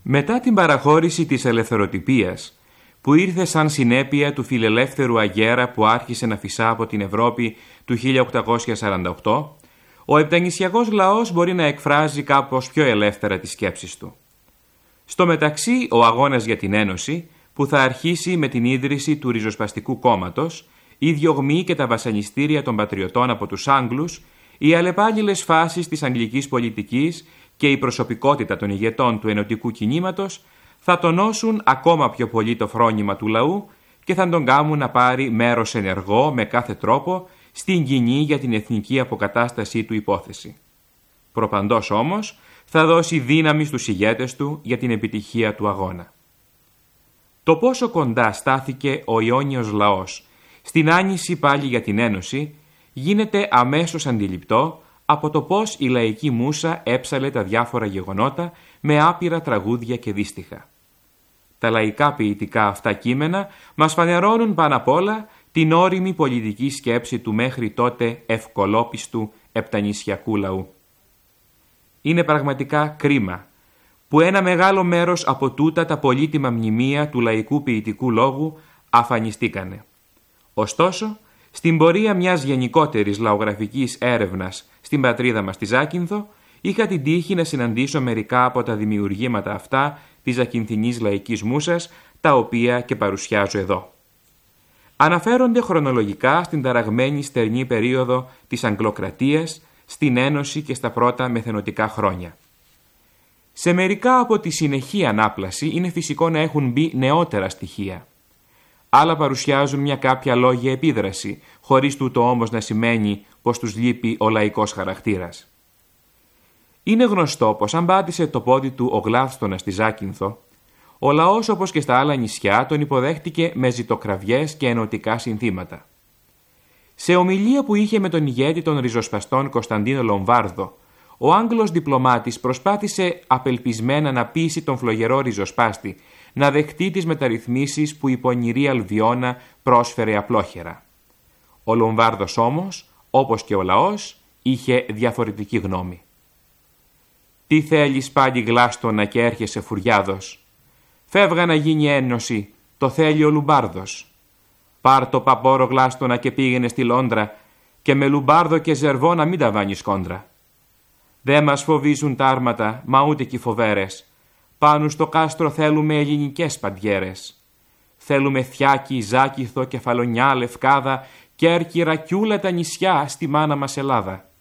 Μετά την παραχώρηση της ελευθεροτυπίας, που ήρθε σαν συνέπεια του φιλελεύθερου αγέρα που άρχισε να φυσά από την Ευρώπη του 1848, ο επτανησιακός λαός μπορεί να εκφράζει κάπως πιο ελεύθερα τις σκέψεις του. Στο μεταξύ, ο αγώνας για την Ένωση, που θα αρχίσει με την ίδρυση του ριζοσπαστικού κόμματος, η διωγμή και τα βασανιστήρια των πατριωτών από τους Άγγλους, οι αλλεπάλληλες φάσεις της αγγλικής πολιτικής και η προσωπικότητα των ηγετών του ενωτικού κινήματος θα τονώσουν ακόμα πιο πολύ το φρόνημα του λαού και θα τον κάνουν να πάρει μέρος ενεργό με κάθε τρόπο στην κοινή για την εθνική αποκατάστασή του υπόθεση. Προπαντός όμως θα δώσει δύναμη στους ηγέτες του για την επιτυχία του αγώνα. Το πόσο κοντά στάθηκε ο Ιόνιος λαός στην άνηση πάλι για την Ένωση γίνεται αμέσως αντιληπτό από το πώς η λαϊκή μούσα έψαλε τα διάφορα γεγονότα με άπειρα τραγούδια και δύστιχα. Τα λαϊκά ποιητικά αυτά κείμενα μας φανερώνουν πάνω απ' όλα την ώριμη πολιτική σκέψη του μέχρι τότε ευκολόπιστου επτανησιακού λαού. Είναι πραγματικά κρίμα που ένα μεγάλο μέρος από τούτα τα πολύτιμα μνημεία του λαϊκού ποιητικού λόγου αφανιστήκανε. Ωστόσο, στην πορεία μιας γενικότερης λαογραφικής έρευνας στην πατρίδα μας τη Ζάκυνθο, είχα την τύχη να συναντήσω μερικά από τα δημιουργήματα αυτά της ζακυνθινής λαϊκής μούσας, τα οποία και παρουσιάζω εδώ. Αναφέρονται χρονολογικά στην ταραγμένη στερνή περίοδο της Αγγλοκρατίας, στην Ένωση και στα πρώτα μεθενωτικά χρόνια. Σε μερικά από τη συνεχή ανάπλαση είναι φυσικό να έχουν μπει νεότερα στοιχεία. Άλλα παρουσιάζουν μια κάποια λόγια επίδραση, χωρίς τούτο όμως να σημαίνει πως τους λείπει ο λαϊκός χαρακτήρας. Είναι γνωστό πως αν πάτησε το πόδι του ο Γλάθστονας στη Ζάκυνθο, ο λαός όπως και στα άλλα νησιά τον υποδέχτηκε με ζητοκραυγές και ενωτικά συνθήματα. Σε ομιλία που είχε με τον ηγέτη των ριζοσπαστών Κωνσταντίνο Λομβάρδο, ο Άγγλος διπλωμάτης προσπάθησε απελπισμένα να πείσει τον φλογερό ριζοσπάστη να δεχτεί τις μεταρρυθμίσεις που η πονηρή Αλβιώνα πρόσφερε απλόχερα. Ο Λομβάρδος όμως, όπως και ο λαός, είχε διαφορετική γνώμη. «Τι θέλεις πάλι Γλάστονα και έρχεσαι φουριάδος? Φεύγα να γίνει ένωση, το θέλει ο Λουμπάρδος. Πάρ' το παπόρο Γλάστονα και πήγαινε στη Λόντρα και με Λουμπάρδο και Ζερβό να μην τα βάνεις κόντρα. Δεν μας φοβίζουν τα άρματα, μα ούτε κι οι φοβέρες. Πάνω στο κάστρο θέλουμε ελληνικές παντιέρες. Θέλουμε Θιάκη, Ζάκηθο, Κεφαλονιά, Λευκάδα, Κέρκυρα κι ούλα τα νησιά στη μάνα μας Ελλάδα.